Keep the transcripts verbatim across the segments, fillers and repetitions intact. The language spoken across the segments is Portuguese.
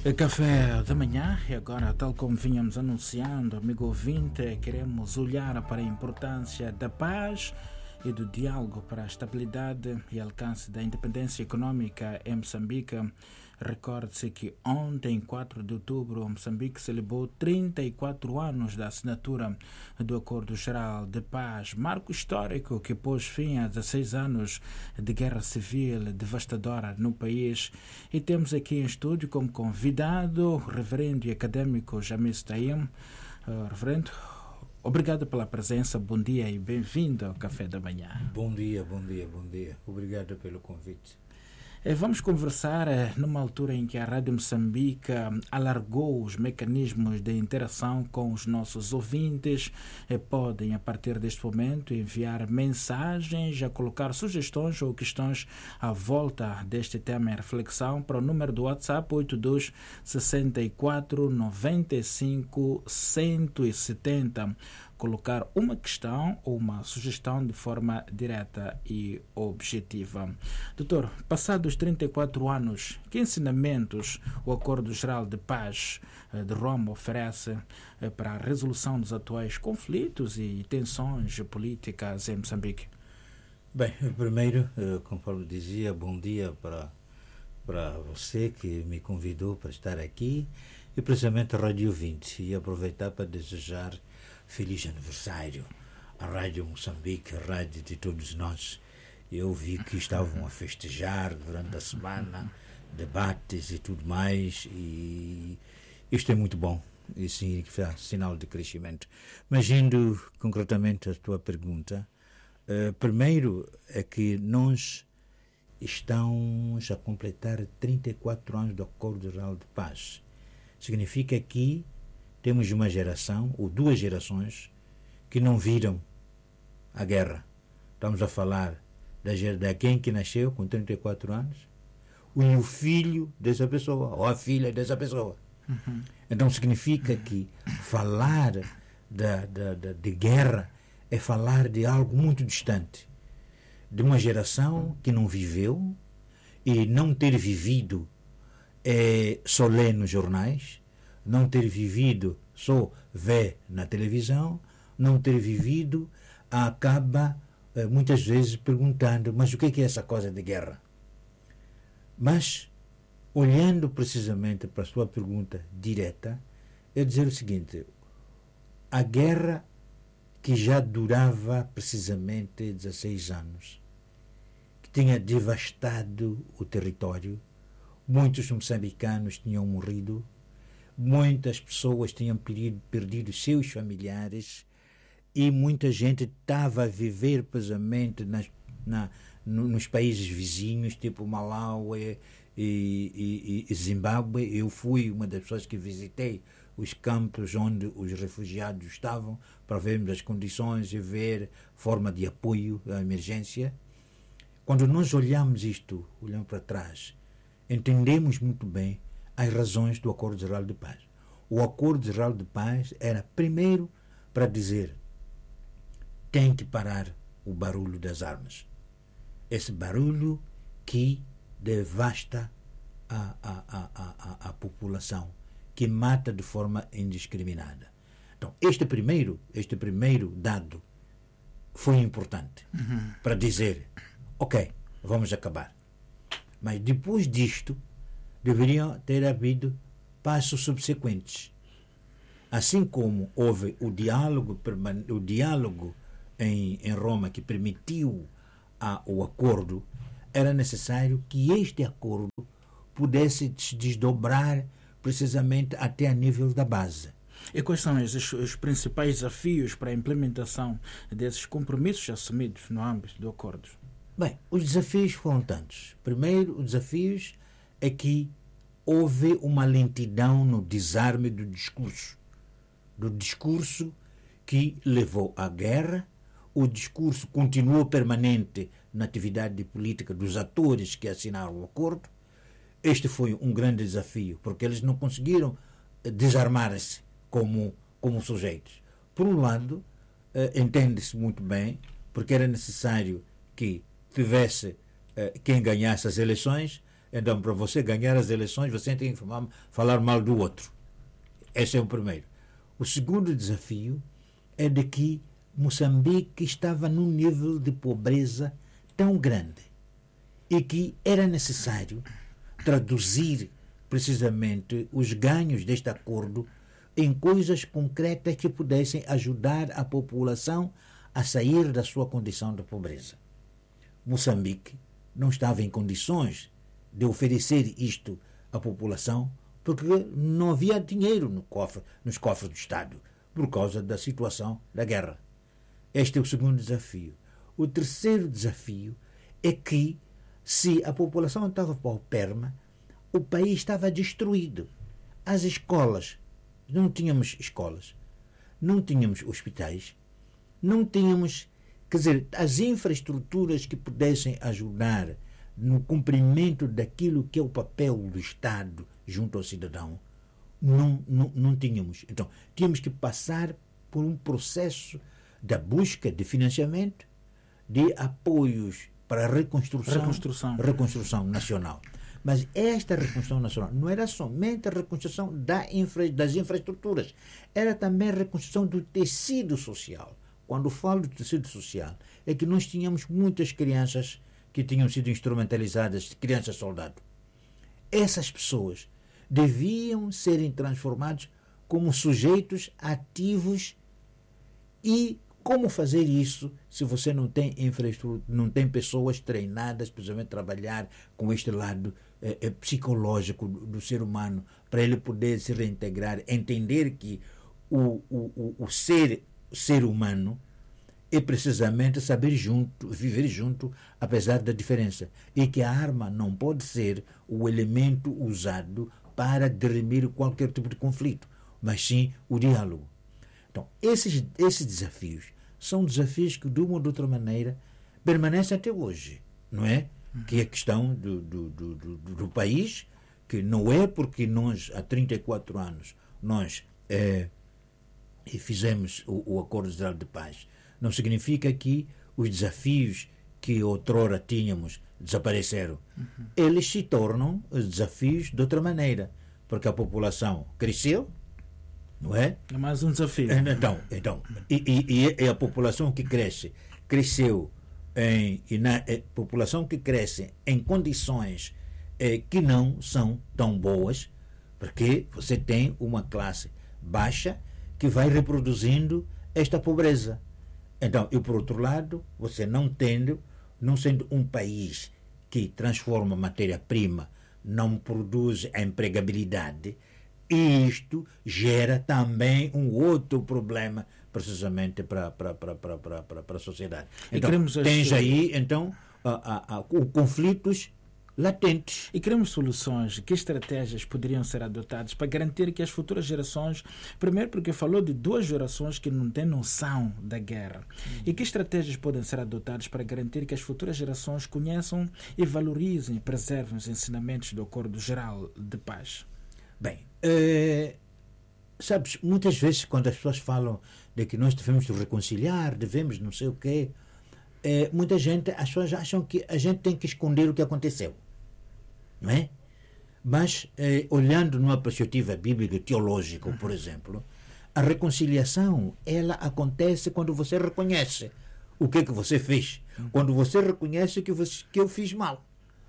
Café da manhã e agora, tal como vinhamos anunciando, amigo ouvinte, queremos olhar para a importância da paz e do diálogo para a estabilidade e alcance da independência econômica em Moçambique. Recorde-se que ontem, quatro de outubro, Moçambique celebrou trinta e quatro anos da assinatura do Acordo Geral de Paz, marco histórico que pôs fim a dezesseis anos de guerra civil devastadora no país. E temos aqui em estúdio como convidado o reverendo e acadêmico Jamis Taim. Uh, reverendo, obrigado pela presença, bom dia e bem-vindo ao Café da Manhã. Bom dia, bom dia, bom dia. Obrigado pelo convite. Vamos conversar numa altura em que a Rádio Moçambique alargou os mecanismos de interação com os nossos ouvintes. Podem, a partir deste momento, enviar mensagens, a colocar sugestões ou questões à volta deste tema em reflexão para o número do WhatsApp oito dois seis quatro nove cinco um zero sete zero. Colocar uma questão ou uma sugestão de forma direta e objetiva. Doutor, passados trinta e quatro anos, que ensinamentos o Acordo Geral de Paz de Roma oferece para a resolução dos atuais conflitos e tensões políticas em Moçambique? Bem, primeiro, conforme dizia, bom dia para, para você que me convidou para estar aqui e precisamente a Rádio vinte, e aproveitar para desejar feliz aniversário à Rádio Moçambique, a rádio de todos nós. Eu vi que estavam a festejar durante a semana, debates e tudo mais, e isto é muito bom, e sim, é sinal de crescimento. Mas indo concretamente à tua pergunta, uh, primeiro é que nós estamos a completar trinta e quatro anos do Acordo Geral de Paz. Significa que temos uma geração, ou duas gerações, que não viram a guerra. Estamos a falar de quem que nasceu com trinta e quatro anos e o filho dessa pessoa, ou a filha dessa pessoa. Uhum. Então significa que falar da, da, da, de guerra é falar de algo muito distante, de uma geração que não viveu, e não ter vivido é só ler nos jornais, não ter vivido só ver na televisão, não ter vivido acaba eh, muitas vezes perguntando, mas o que é essa coisa de guerra? Mas, olhando precisamente para a sua pergunta direta, é dizer o seguinte: a guerra que já durava precisamente dezesseis anos, que tinha devastado o território, muitos moçambicanos tinham morrido, muitas pessoas tinham perdido, perdido seus familiares, e muita gente estava a viver pesamente nas, na, no, nos países vizinhos, tipo Malawi e, e, e Zimbábue. Eu fui uma das pessoas que visitei os campos onde os refugiados estavam, para vermos as condições e ver forma de apoio à emergência. Quando nós olhamos isto, olhamos para trás, entendemos muito bem as razões do Acordo Geral de Paz. O Acordo Geral de Paz era primeiro para dizer: tem que parar o barulho das armas. Esse barulho que devasta a, a, a, a, a população, que mata de forma indiscriminada. Então, este primeiro, este primeiro dado foi importante uhum. para dizer: ok, vamos acabar. Mas depois disto, deveriam ter havido passos subsequentes. Assim como houve o diálogo, o diálogo em, em Roma que permitiu a, o acordo, era necessário que este acordo pudesse se desdobrar precisamente até a nível da base. E quais são os, os principais desafios para a implementação desses compromissos assumidos no âmbito do acordo? Bem, os desafios foram tantos. Primeiro, os desafios é que houve uma lentidão no desarme do discurso. Do discurso que levou à guerra. O discurso continuou permanente na atividade política dos atores que assinaram o acordo. Este foi um grande desafio, porque eles não conseguiram desarmar-se como, como sujeitos. Por um lado, eh, entende-se muito bem, porque era necessário que tivesse eh, quem ganhasse as eleições, Então, para você ganhar as eleições, você tem que falar mal do outro. Esse é o primeiro. O segundo desafio é de que Moçambique estava num nível de pobreza tão grande e que era necessário traduzir precisamente os ganhos deste acordo em coisas concretas que pudessem ajudar a população a sair da sua condição de pobreza. Moçambique não estava em condições de oferecer isto à população porque não havia dinheiro no cofre, nos cofres do Estado por causa da situação da guerra. Este é o segundo desafio. O terceiro desafio é que, se a população estava paupérrima, o país estava destruído. As escolas, não tínhamos escolas, não tínhamos hospitais, não tínhamos, quer dizer, as infraestruturas que pudessem ajudar no cumprimento daquilo que é o papel do Estado junto ao cidadão, não, não, não tínhamos. Então, tínhamos que passar por um processo da busca de financiamento, de apoios para a reconstrução, reconstrução. reconstrução nacional. Mas esta reconstrução nacional não era somente a reconstrução da infra, das infraestruturas, era também a reconstrução do tecido social. Quando falo de tecido social, é que nós tínhamos muitas crianças que tinham sido instrumentalizadas, crianças soldado. Essas pessoas deviam serem transformadas como sujeitos ativos. E como fazer isso se você não tem infraestrutura, não tem pessoas treinadas para trabalhar com este lado eh, eh, psicológico do, do ser humano, para ele poder se reintegrar, entender que o, o, o, o ser, ser humano é precisamente saber junto, viver junto, apesar da diferença, e que a arma não pode ser o elemento usado para dirimir qualquer tipo de conflito, mas sim o diálogo. Então, esses, esses desafios são desafios que, de uma ou de outra maneira, permanecem até hoje, não é? Que é a questão do, do, do, do, do país, que não é porque nós, há trinta e quatro anos, nós é, fizemos o, o Acordo Geral de Paz, não significa que os desafios que outrora tínhamos desapareceram. Uhum. Eles se tornam os desafios de outra maneira, porque a população cresceu, não é? É mais um desafio. Então, então e, e, e a população que cresce, cresceu em, e na a população que cresce em condições eh, que não são tão boas, porque você tem uma classe baixa que vai reproduzindo esta pobreza. Então, e por outro lado, você não tendo, não sendo um país que transforma matéria-prima, não produz a empregabilidade, isto gera também um outro problema precisamente para, para, para, para, para, para a sociedade. Então, tens aí então a, a, a, conflitos latentes. E queremos soluções. Que estratégias poderiam ser adotadas para garantir que as futuras gerações, primeiro porque falou de duas gerações que não têm noção da guerra, hum. e que estratégias podem ser adotadas para garantir que as futuras gerações conheçam e valorizem e preservem os ensinamentos do Acordo Geral de Paz? Bem, é, sabes, muitas vezes quando as pessoas falam de que nós devemos reconciliar, devemos não sei o quê, é, muita gente, as pessoas acham que a gente tem que esconder o que aconteceu, não é? Mas, é, olhando numa perspectiva bíblica, teológica, por exemplo, a reconciliação, ela acontece quando você reconhece o que é que você fez, quando você reconhece que, você, que eu fiz mal.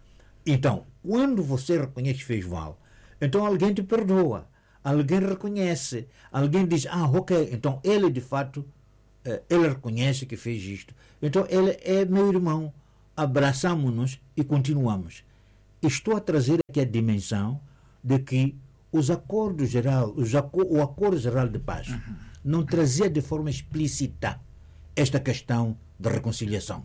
Então, quando você reconhece que fez mal, então alguém te perdoa, alguém reconhece, alguém diz, ah, ok, então ele de fato, ele reconhece que fez isto, então ele é meu irmão, abraçamos-nos e continuamos. Estou a trazer aqui a dimensão de que os acordos geral, os acordos, o Acordo Geral de Paz uhum. não trazia de forma explícita esta questão da reconciliação.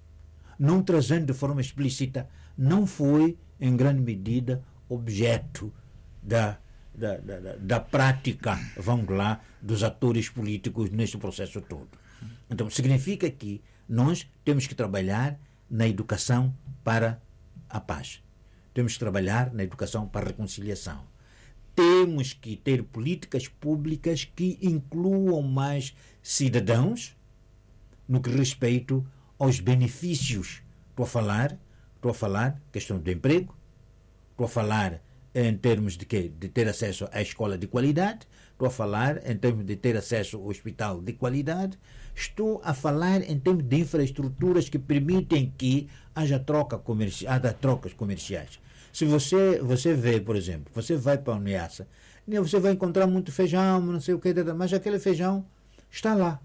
Não trazendo de forma explícita, não foi, em grande medida, objeto da, da, da, da prática, vamos lá, dos atores políticos neste processo todo. Então, significa que nós temos que trabalhar na educação para a paz. Temos que trabalhar na educação para a reconciliação. Temos que ter políticas públicas que incluam mais cidadãos no que respeito aos benefícios. Estou a falar, estou a falar questão do emprego, Estou a falar em termos de quê? De ter acesso à escola de qualidade, estou a falar em termos de ter acesso ao hospital de qualidade, estou a falar em termos de infraestruturas que permitem que haja, troca comerci- haja trocas comerciais. Se você, você vê, por exemplo, você vai para a Niassa, você vai encontrar muito feijão, não sei o que, mas aquele feijão está lá.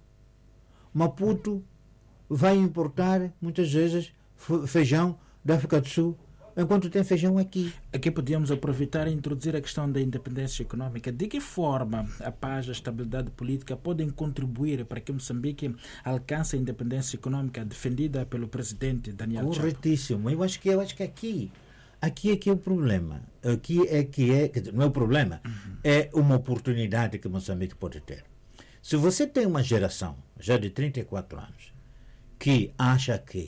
Maputo vai importar, muitas vezes, feijão da África do Sul, enquanto tem feijão aqui. Aqui podíamos aproveitar e introduzir a questão da independência econômica. De que forma a paz e a estabilidade política podem contribuir para que Moçambique alcance a independência econômica defendida pelo presidente Daniel Chapo? Corretíssimo. Eu acho que, eu acho que aqui, aqui é que é o problema. Aqui é que é, quer dizer, não é o problema, uhum. É uma oportunidade que Moçambique pode ter. Se você tem uma geração, já de trinta e quatro anos, que acha que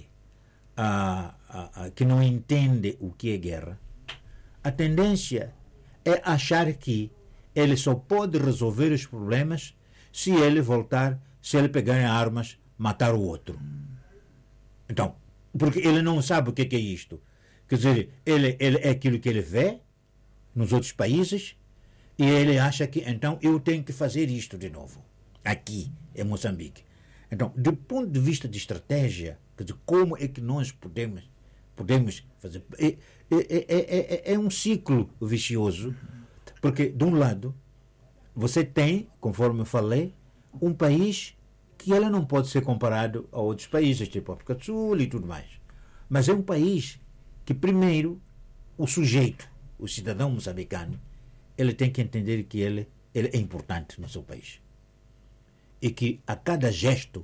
Ah, ah, ah, que não entende o que é guerra, a tendência é achar que ele só pode resolver os problemas se ele voltar, se ele pegar em armas, matar o outro. Então, porque ele não sabe o que é isto. Quer dizer, ele, ele é aquilo que ele vê nos outros países e ele acha que então eu tenho que fazer isto de novo, aqui em Moçambique. Então, do ponto de vista de estratégia, quer dizer, como é que nós podemos, podemos fazer? É, é, é, é, é um ciclo vicioso, porque, de um lado, você tem, conforme eu falei, um país que ele não pode ser comparado a outros países, tipo África do Sul e tudo mais. Mas é um país que, primeiro, o sujeito, o cidadão moçambicano, ele tem que entender que ele, ele é importante no seu país. E que a cada gesto,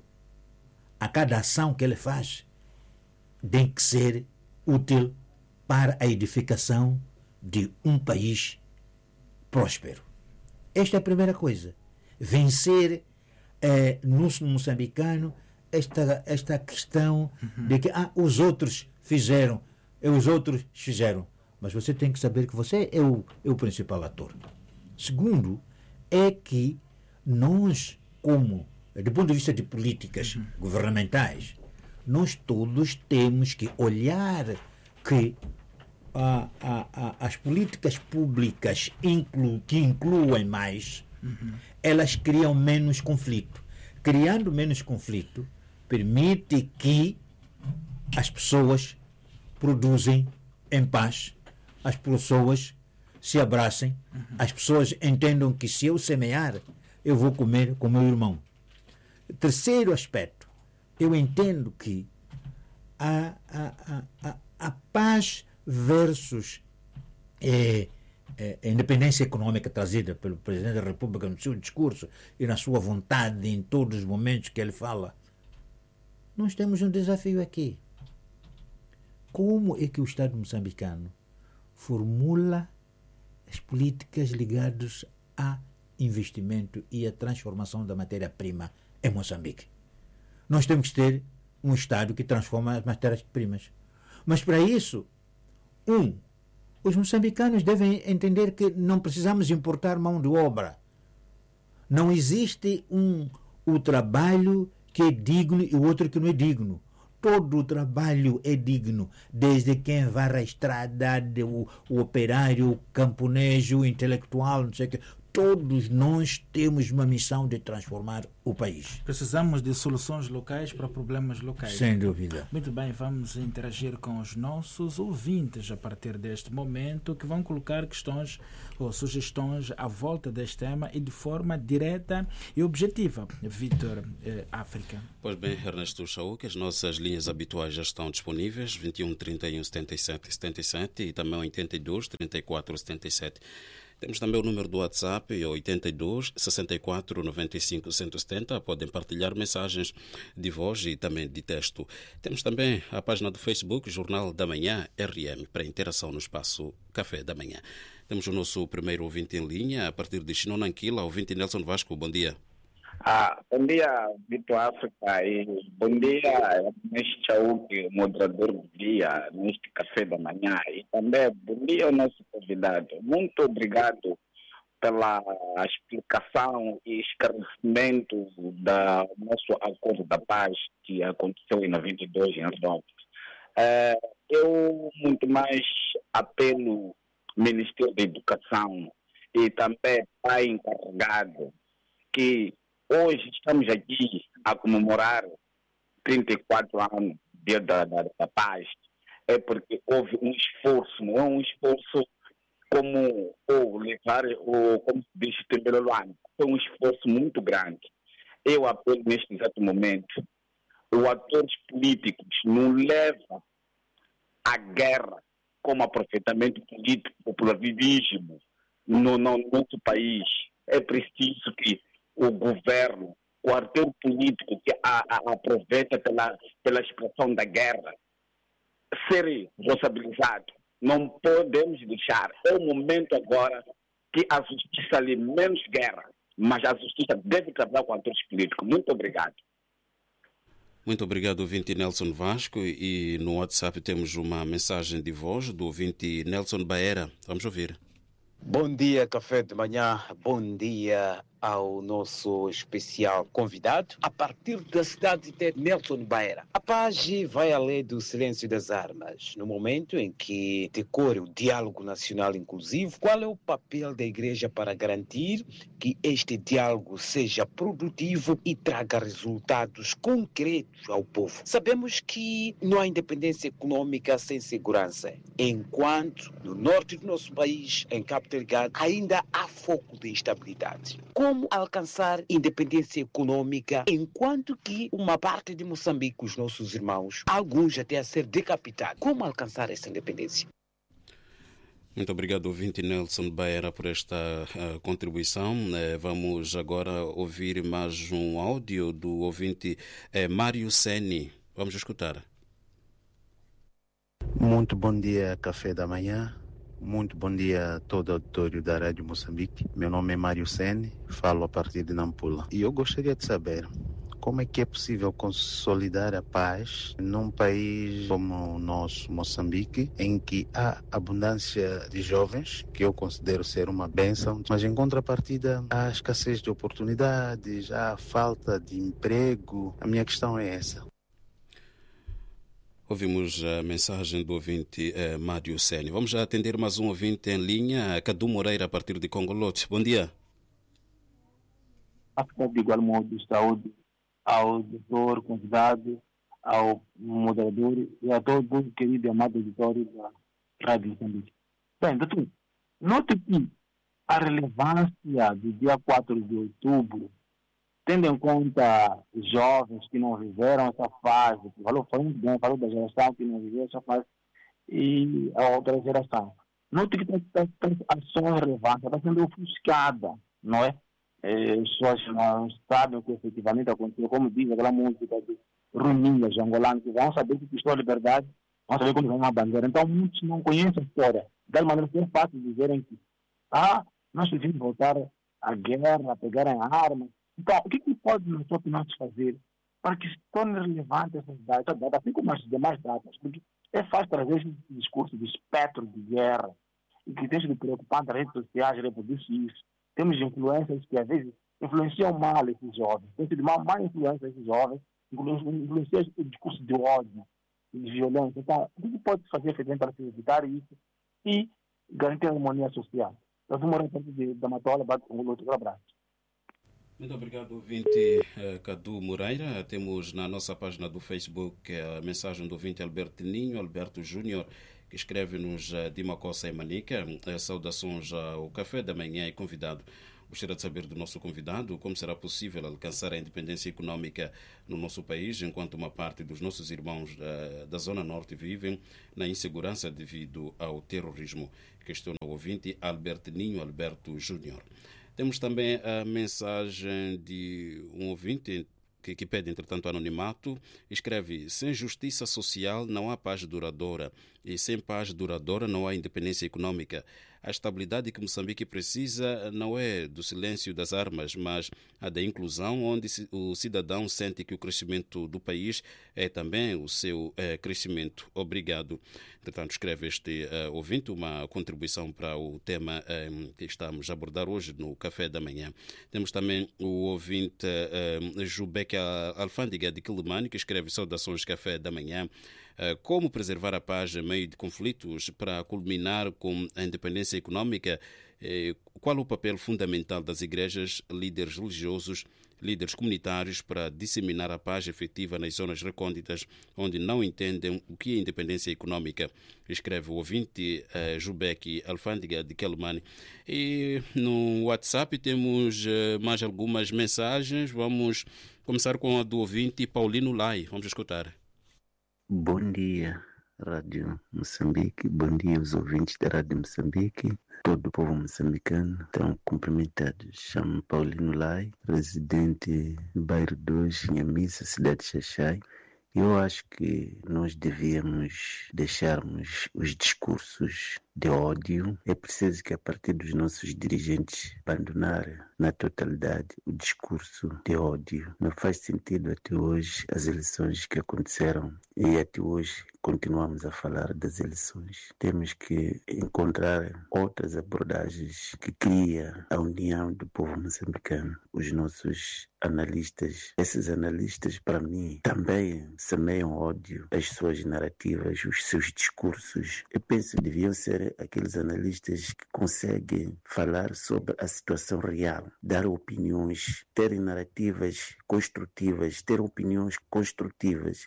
a cada ação que ele faz, tem que ser útil para a edificação de um país próspero. Esta é a primeira coisa. Vencer eh, no moçambicano esta, esta questão uhum. de que ah, os outros fizeram, e os outros fizeram. Mas você tem que saber que você é o, é o principal ator. Segundo, é que nós, como, do ponto de vista de políticas uhum. governamentais, nós todos temos que olhar que ah, ah, ah, as políticas públicas inclu, que incluem mais, uhum. elas criam menos conflito. Criando menos conflito, permite que as pessoas produzem em paz, as pessoas se abracem, uhum. as pessoas entendam que se eu semear, eu vou comer com meu irmão. Terceiro aspecto, eu entendo que a, a, a, a paz versus é, é, a independência econômica trazida pelo Presidente da República no seu discurso e na sua vontade em todos os momentos que ele fala, nós temos um desafio aqui. Como é que o Estado moçambicano formula as políticas ligadas a investimento e a transformação da matéria-prima em Moçambique? Nós temos que ter um Estado que transforma as matérias-primas. Mas para isso, um, os moçambicanos devem entender que não precisamos importar mão de obra. Não existe um, o trabalho que é digno e o outro que não é digno. Todo o trabalho é digno, desde quem varre a estrada, o, o operário, o camponês, o intelectual, não sei o quê. Todos nós temos uma missão de transformar o país. Precisamos de soluções locais para problemas locais. Sem dúvida. Muito bem, vamos interagir com os nossos ouvintes a partir deste momento, que vão colocar questões ou sugestões à volta deste tema e de forma direta e objetiva. Vítor, eh, África. Pois bem, Ernesto Chaú, que as nossas linhas habituais já estão disponíveis, vinte e um, trinta e um, setenta e sete, setenta e sete e também oitenta e dois, trinta e quatro, setenta e sete. Temos também o número do WhatsApp, oitenta e dois, sessenta e quatro, noventa e cinco, cento e setenta. Podem partilhar mensagens de voz e também de texto. Temos também a página do Facebook, Jornal da Manhã, R M, para interação no espaço Café da Manhã. Temos o nosso primeiro ouvinte em linha, a partir de Chinonanquila, ouvinte Nelson Vasco. Bom dia. Ah, bom dia, Vitor África, e bom dia, Ernesto Chaú, moderador do dia, neste Café da Manhã, e também bom dia ao nosso convidado. Muito obrigado pela explicação e esclarecimento do nosso acordo da paz que aconteceu em noventa e dois em Roma. É, eu muito mais apelo Ministério da Educação e também pai encarregado, que hoje estamos aqui a comemorar trinta e quatro anos do Dia da, da, da Paz, é porque houve um esforço, não é um esforço como ou levar, ou como se diz, Tembeloluano, foi um esforço muito grande. Eu apelo neste exato momento, os atores políticos não levam a guerra como aproveitamento político, popularismo no, no nosso país. É preciso que o governo, o ator político que a, a, aproveita pela, pela expressão da guerra, ser responsabilizado. Não podemos deixar. É o momento agora que a justiça lhe menos guerra, mas a justiça deve trabalhar com atores políticos. Muito obrigado. Muito obrigado, ouvinte Nelson Vasco. E no WhatsApp temos uma mensagem de voz do ouvinte Nelson Baera. Vamos ouvir. Bom dia, Café de Manhã. Bom dia ao nosso especial convidado, a partir da cidade de Nelson Baera. A paz vai além do silêncio das armas. No momento em que decorre o diálogo nacional inclusivo, qual é o papel da Igreja para garantir que este diálogo seja produtivo e traga resultados concretos ao povo? Sabemos que não há independência econômica sem segurança, enquanto no norte do nosso país, em Cabo Delgado, ainda há foco de instabilidade. Como alcançar independência econômica, enquanto que uma parte de Moçambique, os nossos irmãos, alguns até a ser decapitados? Como alcançar essa independência? Muito obrigado, ouvinte Nelson Baera, por esta uh, contribuição. Uh, vamos agora ouvir mais um áudio do ouvinte uh, Mário Seni. Vamos escutar. Muito bom dia, Café da Manhã. Muito bom dia a todo o auditório da Rádio Moçambique. Meu nome é Mário Sene, falo a partir de Nampula. E eu gostaria de saber como é que é possível consolidar a paz num país como o nosso Moçambique, em que há abundância de jovens, que eu considero ser uma bênção, mas em contrapartida há escassez de oportunidades, há falta de emprego. A minha questão é essa. Ouvimos a mensagem do ouvinte eh, Mário Sene. Vamos já atender mais um ouvinte em linha, Cadu Moreira, a partir de Congolote. Bom dia. De igual modo, saúde ao doutor, convidado, ao moderador e a todo o querido e amado auditório da Rádio Moçambique. Bem, doutor, note que a relevância do dia quatro de outubro, tendo em conta os jovens que não viveram essa fase, falou, falou muito bem, falou da geração que não viveu essa fase, e a outra geração. Note que a sua relevância está sendo ofuscada, não é? As pessoas não sabem o que efetivamente aconteceu, como diz aquela música de Ruminhas, angolanos, que vão saber que pistou a liberdade, vão saber quando vem uma bandeira. Então, muitos não conhecem a história. De maneira que é fácil dizerem que, ah, nós precisamos voltar à guerra, a pegarem armas. Então, o que, que pode, na sua opinião, fazer para que se torne relevante essa data, assim como as demais datas? Porque é fácil trazer esse discurso de espectro de guerra e que tem sido preocupante nas redes sociais, reproduzir isso. Temos influências que, às vezes, influenciam mal esses jovens. Tem sido uma má influência esses jovens, influenciam o discurso de ódio e de violência. Então, o que pode fazer efetivamente para se evitar isso e garantir a harmonia social? Eu vou morar perto da Matola, bato com o outro abraço. Muito obrigado, ouvinte uh, Cadu Moreira. Temos na nossa página do Facebook a mensagem do ouvinte Alberto Ninho, Alberto Júnior, que escreve-nos uh, de Macossa e Manica. Uh, saudações ao Café da Manhã e convidado. Gostaria de saber do nosso convidado como será possível alcançar a independência econômica no nosso país, enquanto uma parte dos nossos irmãos uh, da Zona Norte vivem na insegurança devido ao terrorismo. Questiona o ouvinte Alberto Ninho, Alberto Júnior. Temos também a mensagem de um ouvinte que, que pede, entretanto, anonimato. Escreve: sem justiça social não há paz duradoura e sem paz duradoura não há independência econômica. A estabilidade que Moçambique precisa não é do silêncio das armas, mas a da inclusão, onde o cidadão sente que o crescimento do país é também o seu é, crescimento. Obrigado. Entretanto, escreve este é, ouvinte uma contribuição para o tema é, que estamos a abordar hoje no Café da Manhã. Temos também o ouvinte é, Jubeca Alfândega de Quilimane, que escreve: saudações Café da Manhã. Como preservar a paz em meio de conflitos para culminar com a independência econômica? Qual o papel fundamental das igrejas, líderes religiosos, líderes comunitários para disseminar a paz efetiva nas zonas recônditas onde não entendem o que é independência econômica? Escreve o ouvinte uh, Jubeck Alfândega de Quelimane. E no WhatsApp temos uh, mais algumas mensagens. Vamos começar com a do ouvinte Paulino Lai. Vamos escutar. Bom dia, Rádio Moçambique. Bom dia aos ouvintes da Rádio Moçambique. Todo o povo moçambicano estão cumprimentados. Chamo-me Paulino Lai, residente do bairro dois, Inhamissa, cidade de Xaxai. Eu acho que nós devíamos deixarmos os discursos de ódio. É preciso que a partir dos nossos dirigentes abandonarem na totalidade o discurso de ódio. Não faz sentido até hoje as eleições que aconteceram e até hoje continuamos a falar das eleições. Temos que encontrar outras abordagens que criem a união do povo moçambicano. Os nossos analistas, esses analistas para mim também semeiam ódio, as suas narrativas, os seus discursos. Eu penso que deviam ser aqueles analistas que conseguem falar sobre a situação real, dar opiniões, terem narrativas construtivas, ter opiniões construtivas.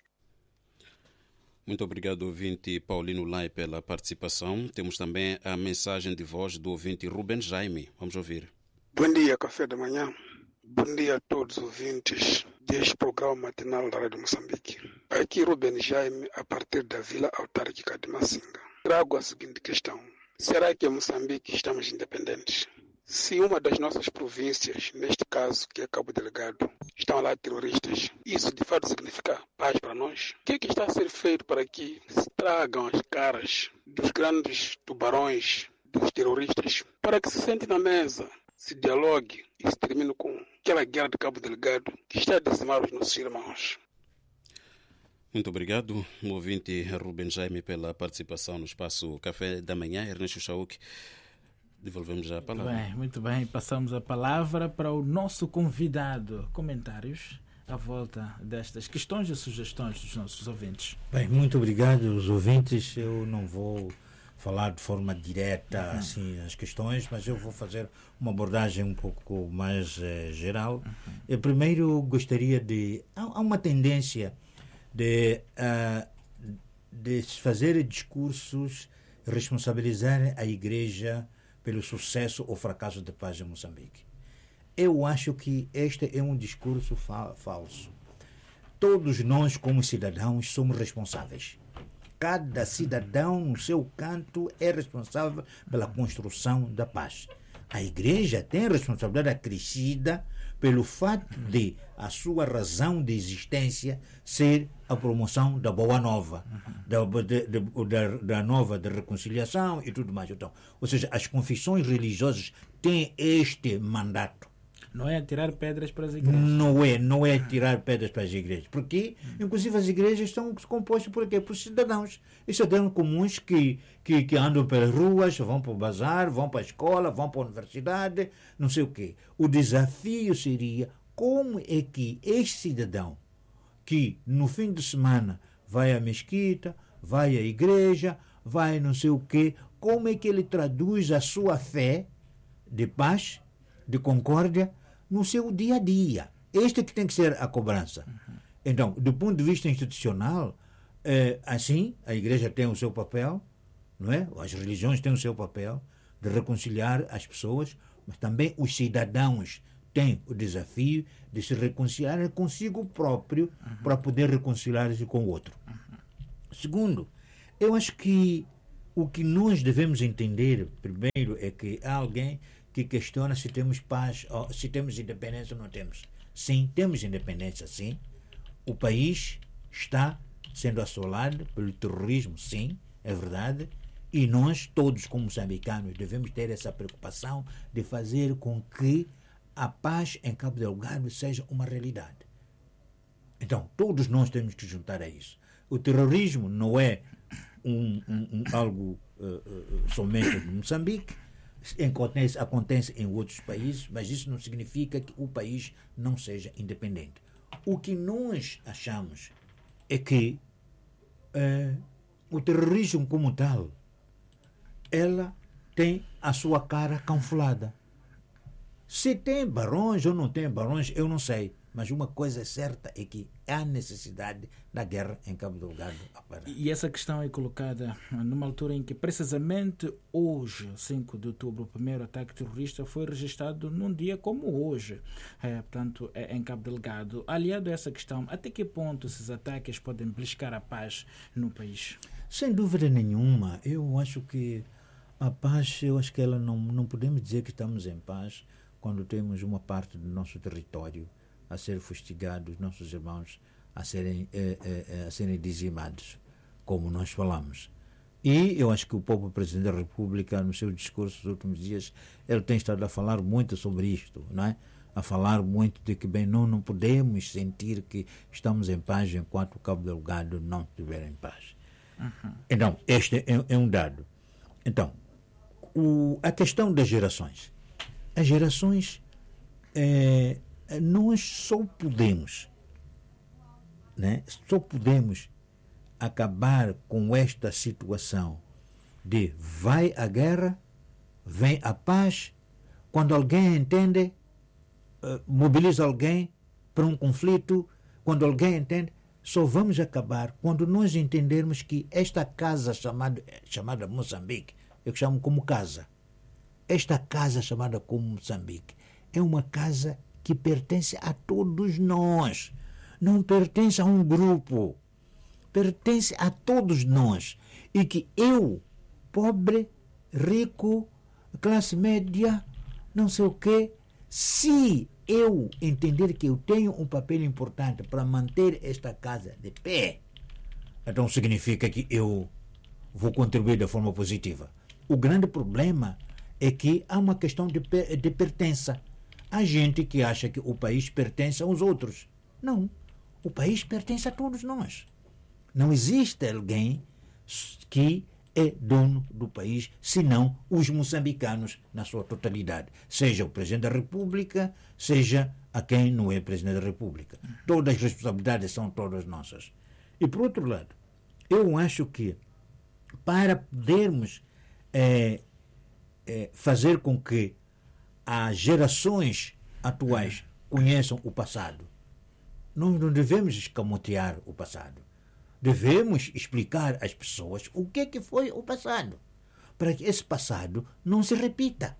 Muito obrigado, ouvinte Paulino Lai, pela participação. Temos também a mensagem de voz do ouvinte Ruben Jaime. Vamos ouvir. Bom dia, Café da Manhã. Bom dia a todos os ouvintes deste programa matinal da Rádio Moçambique. Aqui Ruben Jaime, a partir da Vila Autárquica de Massinga. Trago a seguinte questão. Será que em Moçambique estamos independentes? Se uma das nossas províncias, neste caso, que é Cabo Delgado, estão lá terroristas, isso de fato significa paz para nós? O que é que está a ser feito para que se tragam as caras dos grandes tubarões, dos terroristas, para que se sente na mesa, se dialogue e se termine com aquela guerra de Cabo Delgado que está a dizimar os nossos irmãos? Muito obrigado, o ouvinte Ruben Jaime, pela participação no espaço Café da Manhã. Ernesto Chauk, devolvemos já a palavra. Muito bem, muito bem. Passamos a palavra para o nosso convidado. Comentários à volta destas questões e sugestões dos nossos ouvintes. Bem, muito obrigado aos ouvintes. Eu não vou falar de forma direta uhum. assim as questões, mas eu vou fazer uma abordagem um pouco mais eh, geral. Uhum. Eu primeiro gostaria de... Há, há uma tendência de, uh, de fazer discursos, responsabilizar a Igreja pelo sucesso ou fracasso da paz em Moçambique. Eu acho que este é um discurso fa- falso. Todos nós, como cidadãos, somos responsáveis. Cada cidadão, no seu canto, é responsável pela construção da paz. A Igreja tem responsabilidade acrescida pelo fato de a sua razão de existência ser a promoção da boa nova, da, de, de, da, da nova de reconciliação e tudo mais. Então, ou seja, as confissões religiosas têm este mandato. Não é atirar pedras para as igrejas. Não é, não é tirar pedras para as igrejas. Porque, inclusive, as igrejas estão compostas por quê? Por cidadãos. E cidadãos comuns que, que, que andam pelas ruas, vão para o bazar, vão para a escola, vão para a universidade, não sei o quê. O desafio seria como é que este cidadão, que no fim de semana vai à mesquita, vai à igreja, vai não sei o quê, como é que ele traduz a sua fé de paz, de concórdia, no seu dia a dia. Este que tem que ser a cobrança. Uhum. Então, do ponto de vista institucional, é, assim, a Igreja tem o seu papel, não é? As religiões têm o seu papel de reconciliar as pessoas, mas também os cidadãos têm o desafio de se reconciliar consigo próprio uhum. para poder reconciliar-se com o outro. Uhum. Segundo, eu acho que o que nós devemos entender, primeiro, é que há alguém que questiona se temos paz, se temos independência ou não temos. Sim, temos independência, sim. O país está sendo assolado pelo terrorismo, sim, é verdade. E nós, todos como moçambicanos, devemos ter essa preocupação de fazer com que a paz em Cabo Delgado seja uma realidade. Então, todos nós temos que juntar a isso. O terrorismo não é um, um, um, algo uh, uh, somente de Moçambique. Acontece, acontece em outros países, mas isso não significa que o país não seja independente. O que nós achamos é que é, o terrorismo como tal, ela tem a sua cara camuflada. Se tem barões ou não tem barões, eu não sei. Mas uma coisa certa é que há necessidade da guerra em Cabo Delgado. E essa questão é colocada numa altura em que, precisamente hoje, cinco de outubro, o primeiro ataque terrorista foi registrado num dia como hoje, é, portanto, é, em Cabo Delgado. Aliado a essa questão, até que ponto esses ataques podem beliscar a paz no país? Sem dúvida nenhuma. Eu acho que a paz, eu acho que ela não, não podemos dizer que estamos em paz quando temos uma parte do nosso território a ser fustigados, nossos irmãos a serem, eh, eh, a serem dizimados, como nós falamos. E eu acho que o próprio Presidente da República, no seu discurso dos últimos dias, ele tem estado a falar muito sobre isto, não é? A falar muito de que, bem, não, não podemos sentir que estamos em paz enquanto o Cabo Delgado não estiver em paz. Uhum. Então, este é, é um dado. Então, o, a questão das gerações. As gerações... É, nós só podemos, né? Só podemos acabar com esta situação de vai a guerra, vem a paz, quando alguém entende, uh, mobiliza alguém para um conflito, quando alguém entende, só vamos acabar quando nós entendermos que esta casa chamada, chamada Moçambique, eu chamo como casa, esta casa chamada como Moçambique, é uma casa que pertence a todos nós, não pertence a um grupo, pertence a todos nós, e que eu, pobre, rico, classe média, não sei o quê, se eu entender que eu tenho um papel importante para manter esta casa de pé, então significa que eu vou contribuir de forma positiva. O grande problema é que há uma questão de, de pertença. Há gente que acha que o país pertence aos outros. Não. O país pertence a todos nós. Não existe alguém que é dono do país, senão os moçambicanos na sua totalidade. Seja o Presidente da República, seja a quem não é Presidente da República. Todas as responsabilidades são todas nossas. E, por outro lado, eu acho que para podermos é, é, fazer com que as gerações atuais conheçam o passado, nós não devemos escamotear o passado. Devemos explicar às pessoas o que, que foi o passado, para que esse passado não se repita.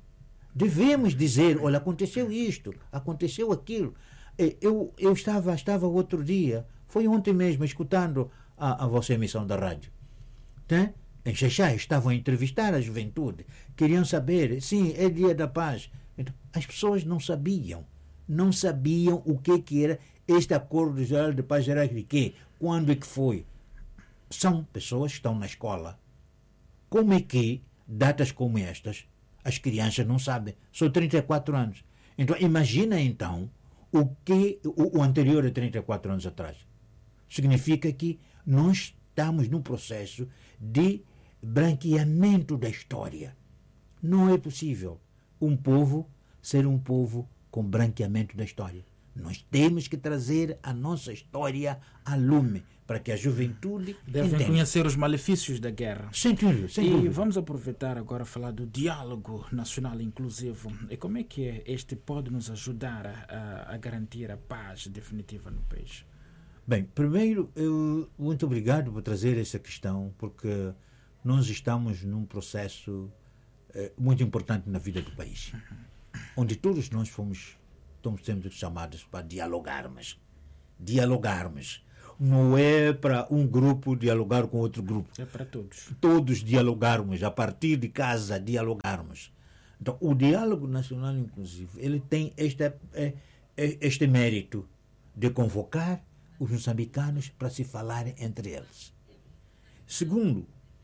Devemos dizer, olha, aconteceu isto, aconteceu aquilo. Eu, eu estava, estava outro dia, foi ontem mesmo, escutando a, a vossa emissão da rádio. Né? Em Xaxá estavam a entrevistar a juventude, queriam saber, sim, é dia da paz. Então, as pessoas não sabiam, não sabiam o que, que era este acordo geral de paz geral de quê, quando é que foi. São pessoas que estão na escola. Como é que, datas como estas, as crianças não sabem? São trinta e quatro anos. Então, imagina então o que o, o anterior a trinta e quatro anos atrás. Significa que nós estamos num processo de branqueamento da história. Não é possível um povo ser um povo com branqueamento da história. Nós temos que trazer a nossa história à lume para que a juventude devem entenda. Conhecer os malefícios da guerra. Sem dúvida, sem e dúvida. Vamos aproveitar agora a falar do diálogo nacional inclusivo. E como é que este pode nos ajudar a, a garantir a paz definitiva no país? Bem, primeiro, eu, muito obrigado por trazer essa questão, porque nós estamos num processo eh, muito importante na vida do país, uhum. onde todos nós fomos, estamos sendo chamados para dialogarmos. Dialogarmos. Não é para um grupo dialogar com outro grupo. É para todos. Todos dialogarmos, a partir de casa dialogarmos. Então, o diálogo nacional inclusivo, ele tem este, este mérito de convocar os moçambicanos para se falarem entre eles. Segundo,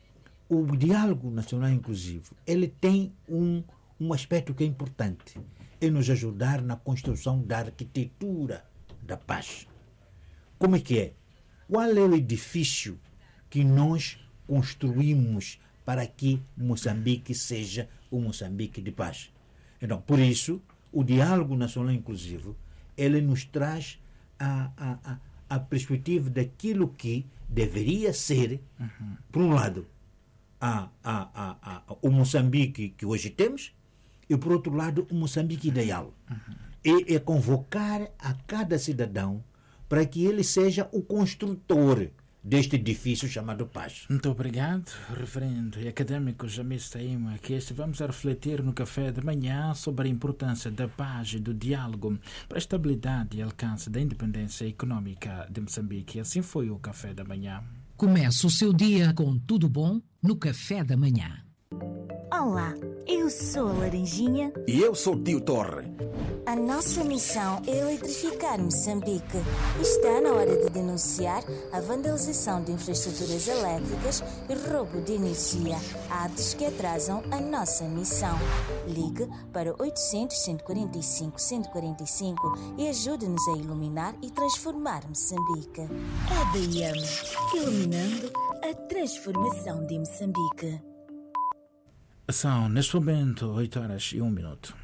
o diálogo nacional inclusivo, ele tem um, um aspecto que é importante, é nos ajudar na construção da arquitetura da paz. Como é que é? Qual é o edifício que nós construímos para que Moçambique seja um Moçambique de paz? Então, por isso, o diálogo nacional inclusivo, ele nos traz a, a, a, a perspectiva daquilo que deveria ser, uhum. por um lado, a, a, a, a, o Moçambique que hoje temos, e por outro lado, o Moçambique ideal. Uhum. E é convocar a cada cidadão para que ele seja o construtor deste edifício chamado paz. Muito obrigado, reverendo e académico Jamis Taima. Aqui estivemos a refletir no café de manhã sobre a importância da paz e do diálogo para a estabilidade e alcance da independência econômica de Moçambique. Assim foi o café da manhã. Começa o seu dia com tudo bom no café da manhã. Olá, eu sou a Laranjinha. E eu sou o Tio Torre. A nossa missão é eletrificar Moçambique. Está na hora de denunciar a vandalização de infraestruturas elétricas e roubo de energia, atos que atrasam a nossa missão. Ligue para oitocentos, cento e quarenta e cinco, cento e quarenta e cinco e ajude-nos a iluminar e transformar Moçambique. É D I M, iluminando a transformação de Moçambique. São, neste momento, oito horas e um minuto.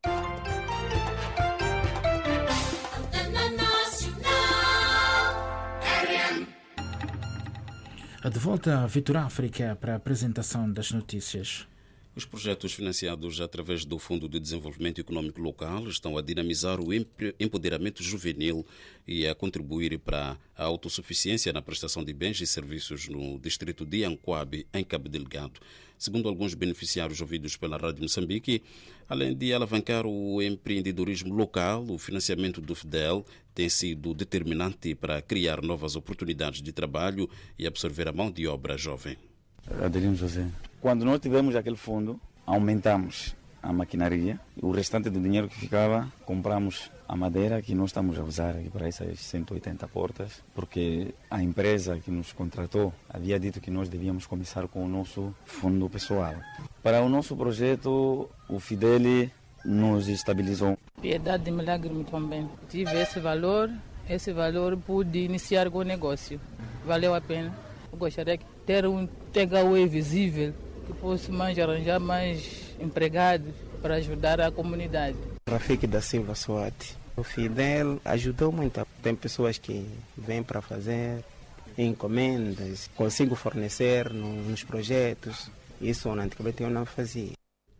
De volta a Vitor África para a apresentação das notícias. Os projetos financiados através do Fundo de Desenvolvimento Econômico Local estão a dinamizar o empoderamento juvenil e a contribuir para a autossuficiência na prestação de bens e serviços no distrito de Anquabe, em Cabo Delgado. Segundo alguns beneficiários ouvidos pela Rádio Moçambique, além de alavancar o empreendedorismo local, o financiamento do F D E L tem sido determinante para criar novas oportunidades de trabalho e absorver a mão de obra jovem. Adelino José. Quando nós tivemos aquele fundo, aumentamos a maquinaria. O restante do dinheiro que ficava, compramos a madeira que nós estamos a usar aqui para essas cento e oitenta portas, porque a empresa que nos contratou havia dito que nós devíamos começar com o nosso fundo pessoal. Para o nosso projeto, o Fidele nos estabilizou. Piedade de Milagre também. Tive esse valor, esse valor pude iniciar com o negócio. Valeu a pena. Eu gostaria de ter um takeaway visível, que fosse mais arranjar mais empregados para ajudar a comunidade. Rafik da Silva Soati. O Fidel ajudou muito. Tem pessoas que vêm para fazer encomendas, consigo fornecer nos projetos. Isso antigamente eu não fazia.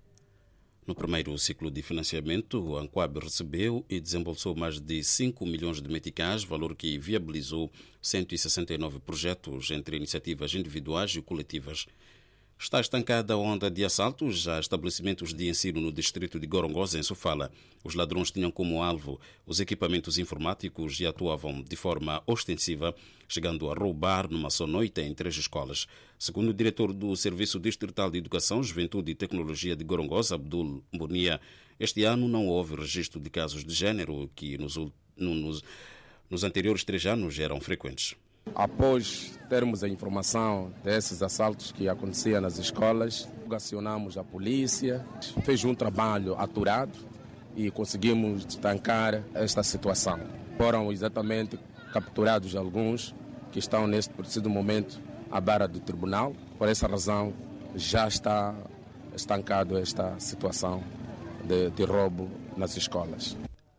No primeiro ciclo de financiamento, o Anquabe recebeu e desembolsou mais de cinco milhões de meticais, valor que viabilizou cento e sessenta e nove projetos entre iniciativas individuais e coletivas. Está estancada a onda de assaltos a estabelecimentos de ensino no distrito de Gorongosa, em Sofala. Os ladrões tinham como alvo os equipamentos informáticos e atuavam de forma ostensiva, chegando a roubar numa só noite em três escolas. Segundo o diretor do Serviço Distrital de Educação, Juventude e Tecnologia de Gorongosa, Abdul Bonia, este ano não houve registro de casos de género que nos, nos, nos anteriores três anos eram frequentes. Após termos a informação desses assaltos que aconteciam nas escolas, acionamos a polícia, fez um trabalho aturado e conseguimos estancar esta situação. Foram exatamente capturados alguns que estão neste preciso momento à beira do tribunal. Por essa razão já está estancado esta situação de, de roubo nas escolas.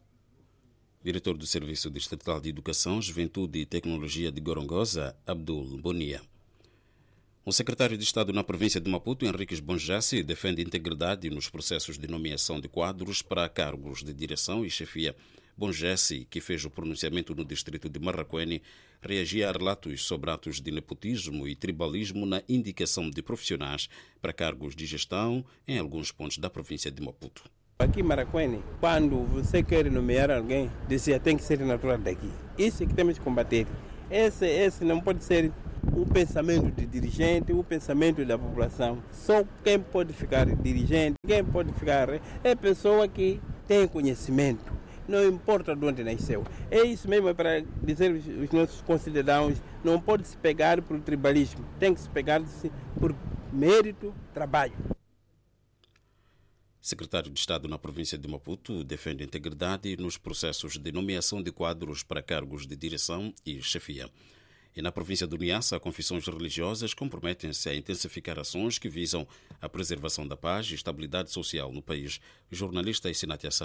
Diretor do Serviço Distrital de Educação, Juventude e Tecnologia de Gorongosa, Abdul Bonia. O secretário de Estado na província de Maputo, Henriques Bonjassi, defende integridade nos processos de nomeação de quadros para cargos de direção e chefia. Bonjassi, que fez o pronunciamento no distrito de Marraquene, reagia a relatos sobre atos de nepotismo e tribalismo na indicação de profissionais para cargos de gestão em alguns pontos da província de Maputo. Aqui em Marraquene, quando você quer nomear alguém, dizia tem que ser natural daqui. Isso é que temos que combater. Esse, esse não pode ser o pensamento de dirigente, o pensamento da população. Só quem pode ficar dirigente, quem pode ficar é pessoa que tem conhecimento. Não importa de onde nasceu. É isso mesmo para dizer os nossos concidadãos, não pode se pegar por tribalismo, tem que se pegar por mérito, trabalho. Secretário de Estado na província de Maputo defende integridade nos processos de nomeação de quadros para cargos de direção e chefia. E na província do Niassa, confissões religiosas comprometem-se a intensificar ações que visam a preservação da paz e estabilidade social no país. O jornalista Isinati Assani.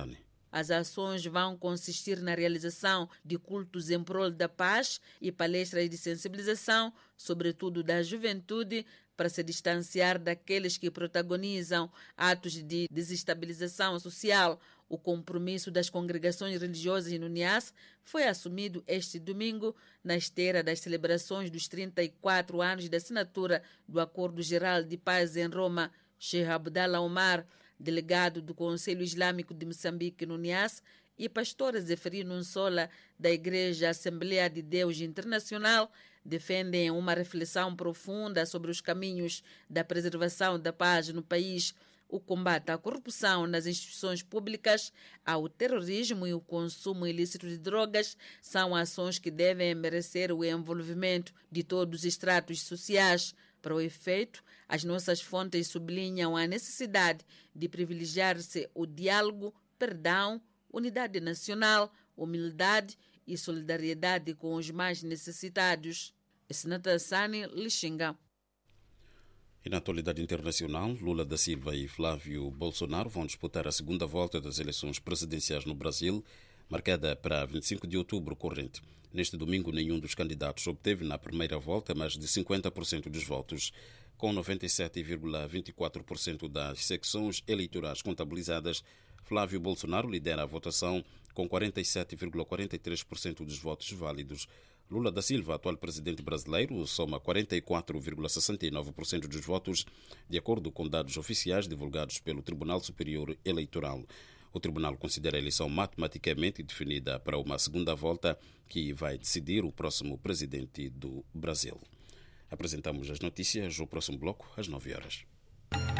As ações vão consistir na realização de cultos em prol da paz e palestras de sensibilização, sobretudo da juventude, para se distanciar daqueles que protagonizam atos de desestabilização social. O compromisso das congregações religiosas no Niassa foi assumido este domingo na esteira das celebrações dos trinta e quatro anos da assinatura do Acordo Geral de Paz em Roma. Sheikh Abdallah Omar, delegado do Conselho Islâmico de Moçambique no Niassa, e pastor Zeferino Nsola, da Igreja Assembleia de Deus Internacional, defendem uma reflexão profunda sobre os caminhos da preservação da paz no país, o combate à corrupção nas instituições públicas, ao terrorismo e o consumo ilícito de drogas são ações que devem merecer o envolvimento de todos os estratos sociais. Para o efeito, as nossas fontes sublinham a necessidade de privilegiar-se o diálogo, perdão, unidade nacional, humildade e solidariedade com os mais necessitados. Senata Sani, Lixinga. E na atualidade internacional, Lula da Silva e Flávio Bolsonaro vão disputar a segunda volta das eleições presidenciais no Brasil, marcada para vinte e cinco de outubro corrente. Neste domingo, nenhum dos candidatos obteve na primeira volta mais de cinquenta por cento dos votos. Com noventa e sete vírgula vinte e quatro por cento das secções eleitorais contabilizadas, Flávio Bolsonaro lidera a votação com quarenta e sete vírgula quarenta e três por cento dos votos válidos. Lula da Silva, atual presidente brasileiro, soma quarenta e quatro vírgula sessenta e nove por cento dos votos, de acordo com dados oficiais divulgados pelo Tribunal Superior Eleitoral. O tribunal considera a eleição matematicamente definida para uma segunda volta que vai decidir o próximo presidente do Brasil. Apresentamos as notícias no próximo bloco, às nove horas.